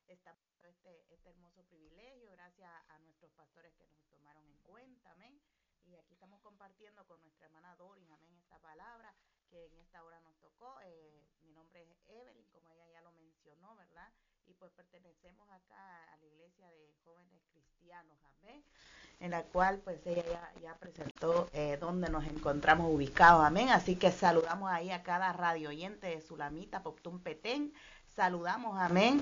estamos este hermoso privilegio, gracias a nuestros pastores que nos tomaron en cuenta, amén. Y aquí estamos compartiendo con nuestra hermana Doris, amén, esta palabra que en esta hora nos tocó. Mi nombre es Evelyn, como ella ya lo mencionó, ¿verdad? Y pues pertenecemos acá a la iglesia de jóvenes cristianos, amén, en la cual pues ella ya presentó dónde nos encontramos ubicados, amén. Así que saludamos ahí a cada radio oyente de Sulamita, Poptún Petén, saludamos, amén,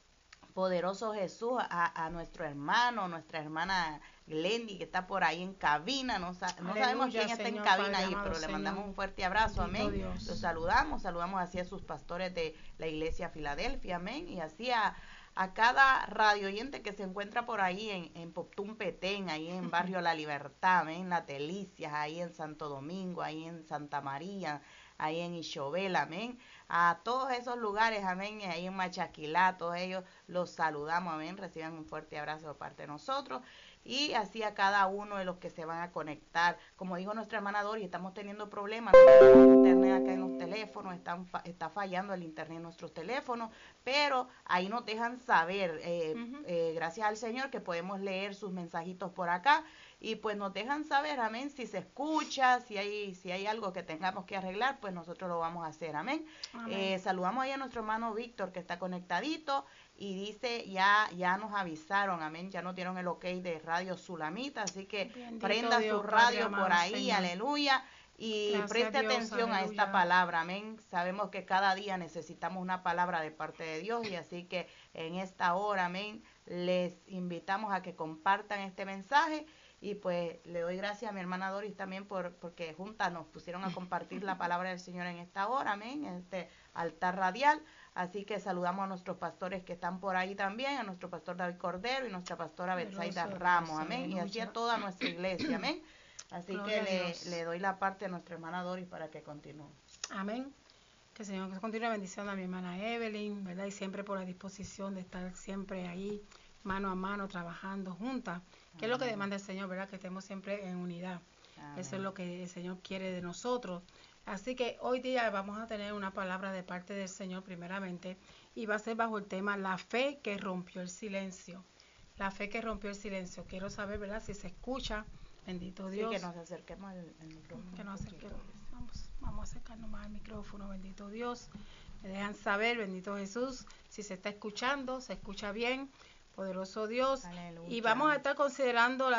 poderoso Jesús, a nuestro hermano, nuestra hermana Glendy, que está por ahí en cabina. No sabemos quién está en cabina ahí, pero le mandamos un fuerte abrazo, amén. Lo saludamos así a sus pastores de la iglesia Filadelfia, amén. Y así a cada radio oyente que se encuentra por ahí en Poptún Petén, ahí en Barrio La Libertad, amén, en Las Delicias, ahí en Santo Domingo, ahí en Santa María, ahí en Ixobel, amén, a todos esos lugares, amén, ahí en Machaquilá, todos ellos los saludamos, amén, reciban un fuerte abrazo de parte de nosotros, y así a cada uno de los que se van a conectar. Como dijo nuestra hermana Dori, estamos teniendo problemas con el internet acá en los teléfonos, está fallando el internet en nuestros teléfonos, pero ahí nos dejan saber, gracias al Señor, que podemos leer sus mensajitos por acá, y pues nos dejan saber, amén, si se escucha, si hay algo que tengamos que arreglar, pues nosotros lo vamos a hacer, amén. Saludamos ahí a nuestro hermano Víctor, que está conectadito, y dice, ya nos avisaron, amén, ya nos dieron el ok de Radio Sulamita, así que bendito prenda Dios, su radio Padre, por ahí, Señor. Aleluya, y gracias preste Dios, atención aleluya. A esta palabra, amén. Sabemos que cada día necesitamos una palabra de parte de Dios, y así que en esta hora, amén, les invitamos a que compartan este mensaje. Y pues le doy gracias a mi hermana Doris también porque juntas nos pusieron a compartir la palabra del Señor en esta hora, amén, en este altar radial. Así que saludamos a nuestros pastores que están por ahí también, a nuestro pastor David Cordero y nuestra pastora Betsaida Ramos, amén, y así a toda nuestra iglesia, amén. Así Gloria que le doy la parte a nuestra hermana Doris para que continúe. Amén. Que el Señor continúe bendiciendo a mi hermana Evelyn, ¿verdad? Y siempre por la disposición de estar siempre ahí, mano a mano, trabajando juntas. Que es lo que demanda el Señor, ¿verdad? Que estemos siempre en unidad. Amén. Eso es lo que el Señor quiere de nosotros. Así que hoy día vamos a tener una palabra de parte del Señor primeramente, y va a ser bajo el tema la fe que rompió el silencio. La fe que rompió el silencio. Quiero saber, ¿verdad? Si se escucha. Bendito Dios. Sí, que nos acerquemos al micrófono. Que nos acerquemos. Vamos a acercarnos más al micrófono, bendito Dios. Me dejan saber, bendito Jesús, si se está escuchando, se escucha bien, poderoso Dios. Aleluya. Y vamos a estar considerando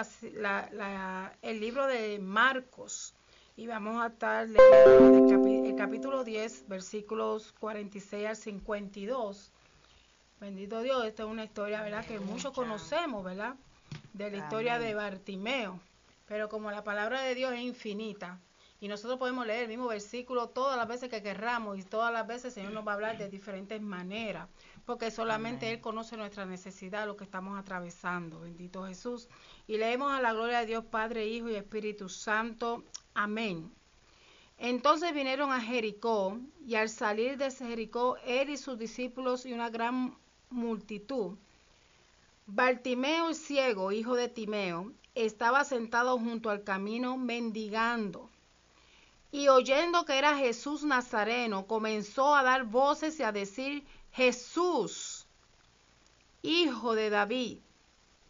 el libro de Marcos. Y vamos a estar leyendo el capítulo 10, versículos 46 al 52. Bendito Dios, esta es una historia, ¿verdad?, que muchos conocemos, ¿verdad?, de la historia Amén. De Bartimeo. Pero como la palabra de Dios es infinita, y nosotros podemos leer el mismo versículo todas las veces que querramos, y todas las veces el Señor nos va a hablar de diferentes maneras, porque solamente Amén. Él conoce nuestra necesidad, lo que estamos atravesando. Bendito Jesús. Y leemos a la gloria de Dios Padre, Hijo y Espíritu Santo. Amén. Entonces vinieron a Jericó, y al salir de Jericó, él y sus discípulos y una gran multitud, Bartimeo el ciego, hijo de Timeo, estaba sentado junto al camino mendigando. Y oyendo que era Jesús Nazareno, comenzó a dar voces y a decir: Jesús, hijo de David,